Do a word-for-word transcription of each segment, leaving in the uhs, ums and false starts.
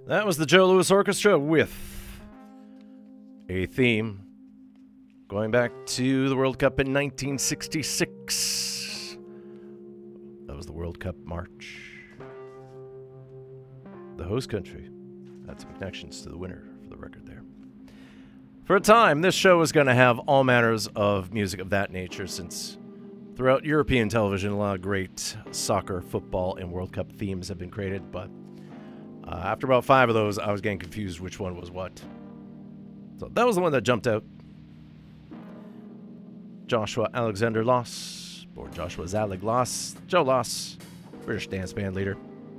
That was the Joe Louis Orchestra with a theme going back to the World Cup in nineteen sixty-six. That was the World Cup March. The host country had some connections to the winner for the record there. For a time, this show was going to have all manners of music of that nature, since throughout European television, a lot of great soccer, football, and World Cup themes have been created, but uh, after about five of those, I was getting confused which one was what. So that was the one that jumped out. Joshua Alexander Loss, or Joshua Zalig Loss, Joe Loss, British dance band leader.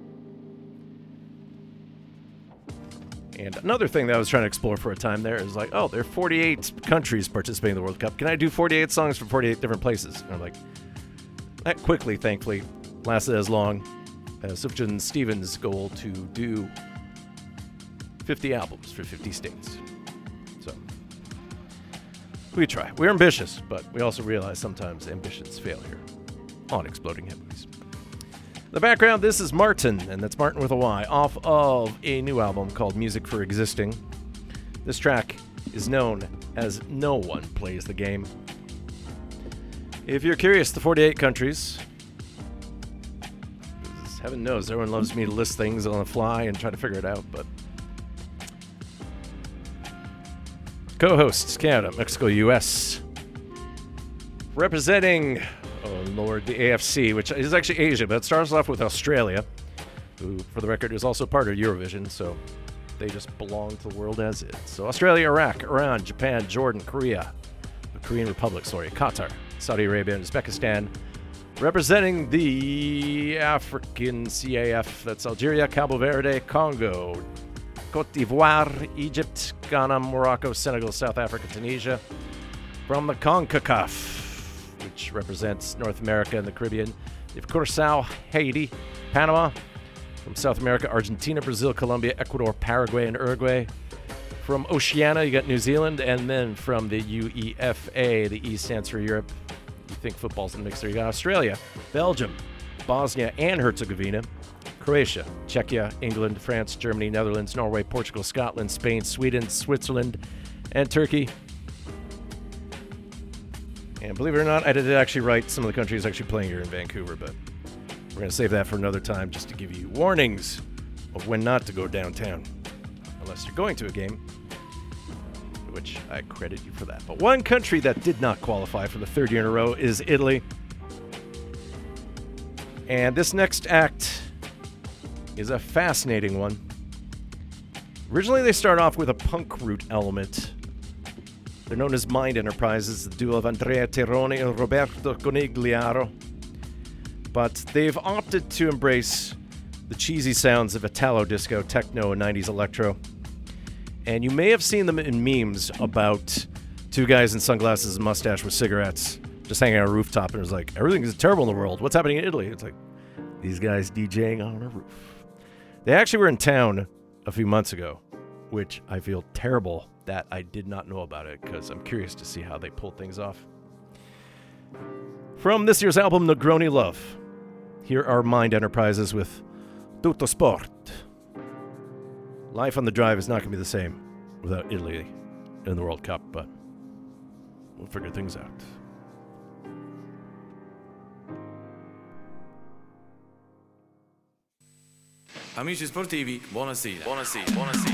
And another thing that I was trying to explore for a time there is like, oh, there are forty-eight countries participating in the World Cup. Can I do forty-eight songs from forty-eight different places? And I'm like, that quickly, thankfully, lasted as long as Sufjan Stevens' goal to do fifty albums for fifty states. So, we try. We're ambitious, but we also realize sometimes ambitions fail here on Exploding Head Movies. The background, this is Martin, and that's Martin with a Y, off of a new album called Music for Existing. This track is known as No One Plays the Game. If you're curious, the forty-eight countries, heaven knows everyone loves me to list things on the fly and try to figure it out, but co-hosts, Canada, Mexico, U S. Representing, oh Lord, the A F C, which is actually Asia, but it starts off with Australia, who, for the record, is also part of Eurovision, so they just belong to the world as is. So Australia, Iraq, Iran, Japan, Jordan, Korea, the Korean Republic, sorry, Qatar, Saudi Arabia, and Uzbekistan. Representing the African C A F, that's Algeria, Cabo Verde, Congo, Cote d'Ivoire, Egypt, Ghana, Morocco, Senegal, South Africa, Tunisia. From the CONCACAF, which represents North America and the Caribbean, you have Curaçao, Haiti, Panama. From South America, Argentina, Brazil, Colombia, Ecuador, Paraguay, and Uruguay. From Oceania, you got New Zealand. And then from the U E F A, the E stands for Europe. You think football's in the mix there. You got Australia, Belgium, Bosnia and Herzegovina, Croatia, Czechia, England, France, Germany, Netherlands, Norway, Portugal, Scotland, Spain, Sweden, Switzerland, and Turkey. And believe it or not, I did actually write some of the countries actually playing here in Vancouver, but we're going to save that for another time just to give you warnings of when not to go downtown, unless you're going to a game, which I credit you for that. But one country that did not qualify for the third year in a row is Italy. And this next act is a fascinating one. Originally, they start off with a punk root element. They're known as Mind Enterprises, the duo of Andrea Tironi and Roberto Conigliaro. But they've opted to embrace the cheesy sounds of Italo disco, techno, and nineties electro. And you may have seen them in memes about two guys in sunglasses and mustache with cigarettes just hanging on a rooftop, and it was like, everything is terrible in the world. What's happening in Italy? It's like, these guys DJing on a roof. They actually were in town a few months ago, which I feel terrible that I did not know about it, because I'm curious to see how they pulled things off. From this year's album, Negroni Love, here are Mind Enterprises with Tutto Sport. Life on the drive is not going to be the same without Italy in the World Cup, but we'll figure things out. Amici sportivi, buonasera. Buonasera, buonasera.